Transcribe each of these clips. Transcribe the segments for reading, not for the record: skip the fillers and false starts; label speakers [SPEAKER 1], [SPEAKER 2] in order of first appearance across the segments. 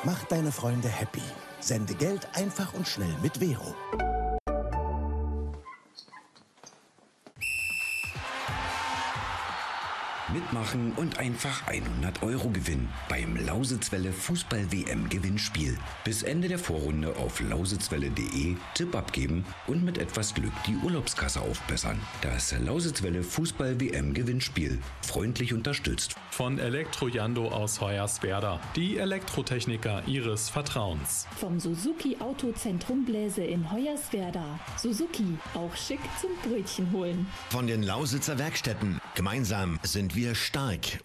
[SPEAKER 1] Mach deine Freunde happy. Sende Geld einfach und schnell mit Vero.
[SPEAKER 2] Mitmachen und einfach 100 € gewinnen beim Lausitzwelle Fußball-WM-Gewinnspiel. Bis Ende der Vorrunde auf lausitzwelle.de Tipp abgeben und mit etwas Glück die Urlaubskasse aufbessern. Das Lausitzwelle Fußball-WM-Gewinnspiel. Freundlich unterstützt
[SPEAKER 3] von Elektro-Jando aus Hoyerswerda. Die Elektrotechniker Ihres Vertrauens.
[SPEAKER 4] Vom Suzuki Autozentrum Bläse in Hoyerswerda. Suzuki, auch schick zum Brötchen holen.
[SPEAKER 5] Von den Lausitzer Werkstätten. Gemeinsam sind wir stark.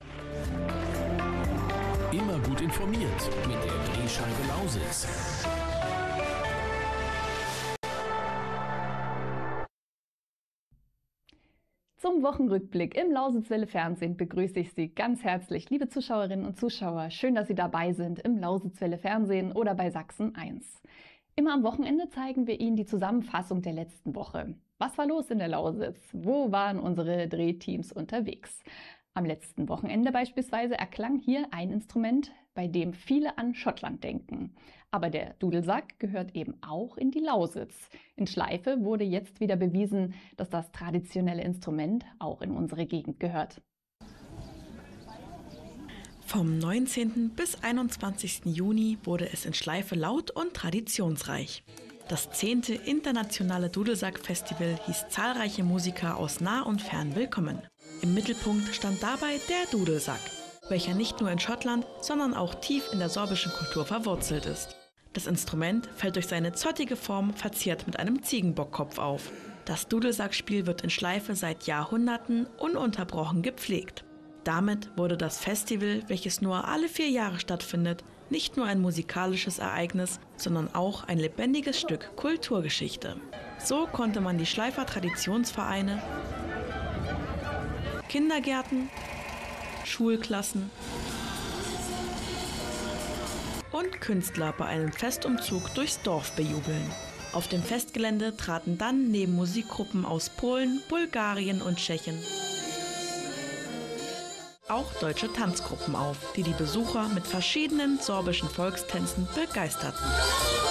[SPEAKER 6] Immer gut informiert mit der Drehscheibe Lausitz.
[SPEAKER 7] Zum Wochenrückblick im Lausitzwelle Fernsehen begrüße ich Sie ganz herzlich, liebe Zuschauerinnen und Zuschauer. Schön, dass Sie dabei sind im Lausitzwelle Fernsehen oder bei Sachsen 1. Immer am Wochenende zeigen wir Ihnen die Zusammenfassung der letzten Woche. Was war los in der Lausitz? Wo waren unsere Drehteams unterwegs? Am letzten Wochenende beispielsweise erklang hier ein Instrument, bei dem viele an Schottland denken. Aber der Dudelsack gehört eben auch in die Lausitz. In Schleife wurde jetzt wieder bewiesen, dass das traditionelle Instrument auch in unsere Gegend gehört.
[SPEAKER 8] Vom 19. bis 21. Juni wurde es in Schleife laut und traditionsreich. Das 10. internationale Dudelsack-Festival hieß zahlreiche Musiker aus nah und fern willkommen. Im Mittelpunkt stand dabei der Dudelsack, welcher nicht nur in Schottland, sondern auch tief in der sorbischen Kultur verwurzelt ist. Das Instrument fällt durch seine zottige Form verziert mit einem Ziegenbockkopf auf. Das Dudelsackspiel wird in Schleife seit Jahrhunderten ununterbrochen gepflegt. Damit wurde das Festival, welches nur alle 4 Jahre stattfindet, nicht nur ein musikalisches Ereignis, sondern auch ein lebendiges Stück Kulturgeschichte. So konnte man die Schleifer Traditionsvereine, Kindergärten, Schulklassen und Künstler bei einem Festumzug durchs Dorf bejubeln. Auf dem Festgelände traten dann neben Musikgruppen aus Polen, Bulgarien und Tschechien auch deutsche Tanzgruppen auf, die die Besucher mit verschiedenen sorbischen Volkstänzen begeisterten.